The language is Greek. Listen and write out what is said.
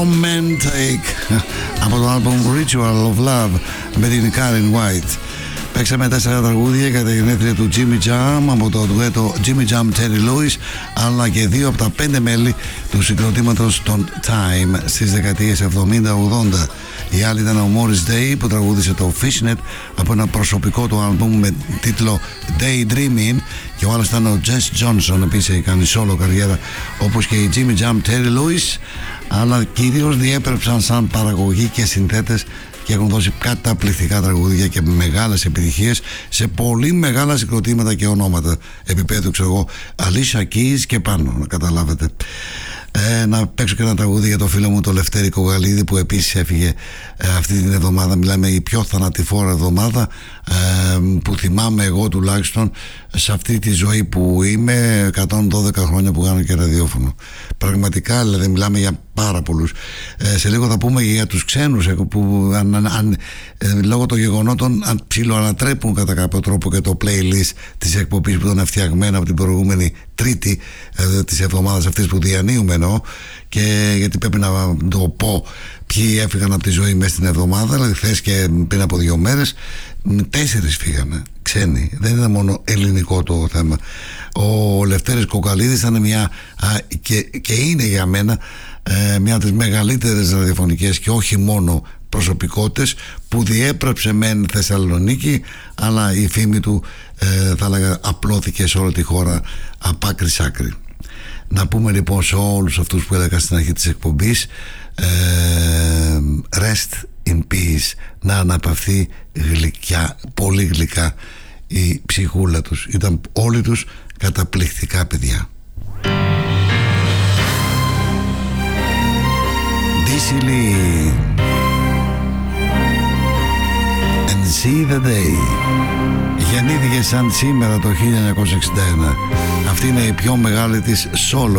Romantic από το album Ritual of Love με την Karen White. Παίξαμε 4 τραγούδια για τα γενέθλια του Jimmy Jam από το ντουέτο Jimmy Jam Terry Lewis, αλλά και 2 από τα 5 μέλη του συγκροτήματος των Time στις δεκαετίες 70-80. Η άλλη ήταν ο Morris Day που τραγούδισε το Fishnet από ένα προσωπικό του άλμπουμ με τίτλο Daydreaming, και ο άλλος ήταν ο Jess Johnson, επίσης έχει κάνει solo καριέρα όπως και η Jimmy Jam Terry Lewis, αλλά κυρίως διέπρεψαν σαν παραγωγή και συνθέτες και έχουν δώσει καταπληκτικά τραγούδια και μεγάλες επιτυχίες σε πολύ μεγάλα συγκροτήματα και ονόματα επίπεδου, ξέρω εγώ, Alicia Keys και πάνω, να καταλάβετε. Να παίξω και ένα τραγούδι για το φίλο μου το Λευτέρη Κογαλίδη που επίσης έφυγε αυτή την εβδομάδα. Μιλάμε η πιο θανατηφόρα εβδομάδα που θυμάμαι εγώ τουλάχιστον σε αυτή τη ζωή που είμαι, 112 χρόνια που κάνω και ραδιόφωνο. Πραγματικά δηλαδή μιλάμε για πάρα πολλούς. Σε λίγο θα πούμε για τους ξένους που λόγω των γεγονότων ψιλοανατρέπουν κατά κάποιο τρόπο και το playlist της εκπομπής που ήταν φτιαγμένο από την προηγούμενη Τρίτη της εβδομάδας αυτής που διανύουμε, εννοώ, και γιατί πρέπει να το πω ποιοι έφυγαν από τη ζωή μέσα στην εβδομάδα. Δηλαδή χθες και πριν από 2 μέρες 4 φύγανε ξένοι, δεν ήταν μόνο ελληνικό το θέμα. Ο Λευτέρης Κοκαλίδης ήταν και είναι για μένα μια από τις μεγαλύτερες ραδιοφωνικές και όχι μόνο προσωπικότητες που διέπρεψε μεν Θεσσαλονίκη, αλλά η φήμη του θα έλεγα απλώθηκε σε όλη τη χώρα από άκρη σ' άκρη. Να πούμε λοιπόν σε όλους αυτούς που έλεγα στην αρχή της εκπομπής, rest in peace, να αναπαυθεί γλυκιά, πολύ γλυκά η ψυχούλα τους. Ήταν όλοι τους καταπληκτικά παιδιά. Dizzy Lee and See the Day. Γεννήθηκε σαν σήμερα το 1961. Αυτή είναι η πιο μεγάλη της solo